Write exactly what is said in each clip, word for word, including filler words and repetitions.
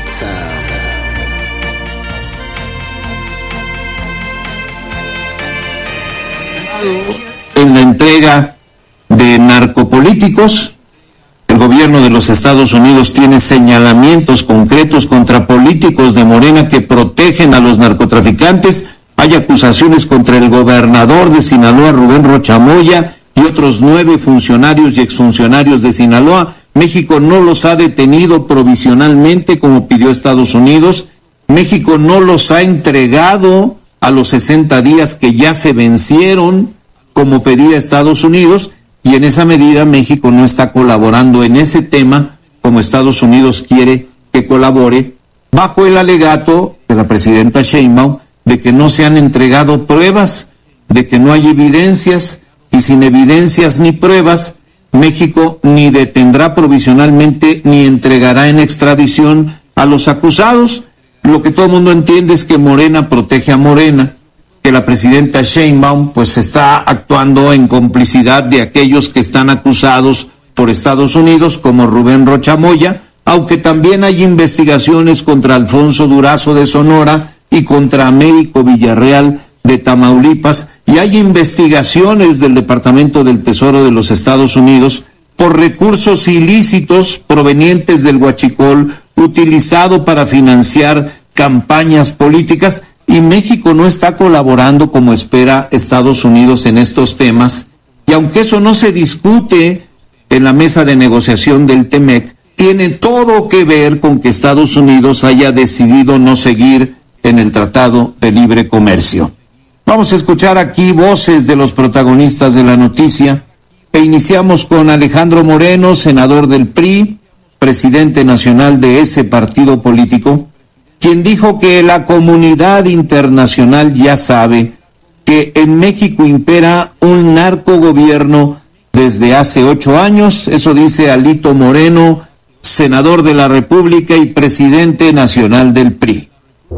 En la entrega de narcopolíticos, el gobierno de los Estados Unidos tiene señalamientos concretos contra políticos de Morena que protegen a los narcotraficantes. Hay acusaciones contra el gobernador de Sinaloa, Rubén Rocha Moya, y otros nueve funcionarios y exfuncionarios de Sinaloa. México no los ha detenido provisionalmente como pidió Estados Unidos. México no los ha entregado a los sesenta días que ya se vencieron como pedía Estados Unidos, y en esa medida México no está colaborando en ese tema como Estados Unidos quiere que colabore, bajo el alegato de la presidenta Sheinbaum de que no se han entregado pruebas, de que no hay evidencias, y sin evidencias ni pruebas, México ni detendrá provisionalmente ni entregará en extradición a los acusados. Lo que todo el mundo entiende es que Morena protege a Morena, que la presidenta Sheinbaum pues está actuando en complicidad de aquellos que están acusados por Estados Unidos, como Rubén Rocha Moya, aunque también hay investigaciones contra Alfonso Durazo de Sonora y contra Américo Villarreal de Tamaulipas, y hay investigaciones del Departamento del Tesoro de los Estados Unidos por recursos ilícitos provenientes del huachicol utilizado para financiar campañas políticas, y México no está colaborando como espera Estados Unidos en estos temas. Y aunque eso no se discute en la mesa de negociación del Temec, tiene todo que ver con que Estados Unidos haya decidido no seguir en el Tratado de Libre Comercio. Vamos a escuchar aquí voces de los protagonistas de la noticia, e iniciamos con Alejandro Moreno, senador del P R I, presidente nacional de ese partido político, quien dijo que la comunidad internacional ya sabe que en México impera un narcogobierno desde hace ocho años. Eso dice Alito Moreno, senador de la República y presidente nacional del P R I.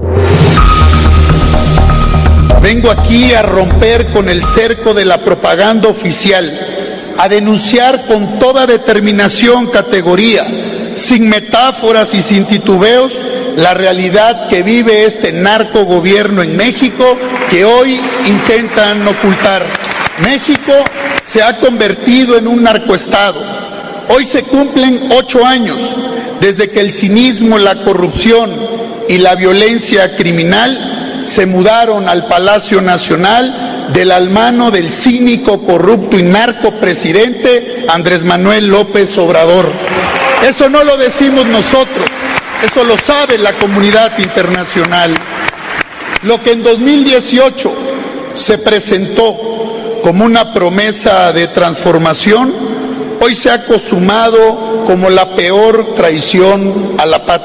Vengo aquí a romper con el cerco de la propaganda oficial, a denunciar con toda determinación, categoría, sin metáforas y sin titubeos, la realidad que vive este narcogobierno en México que hoy intentan ocultar. México se ha convertido en un narcoestado. Hoy se cumplen ocho años desde que el cinismo, la corrupción y la violencia criminal se mudaron al Palacio Nacional de la mano del cínico, corrupto y narcopresidente Andrés Manuel López Obrador. Eso no lo decimos nosotros, eso lo sabe la comunidad internacional. Lo que en dos mil dieciocho se presentó como una promesa de transformación, hoy se ha consumado como la peor traición a la patria.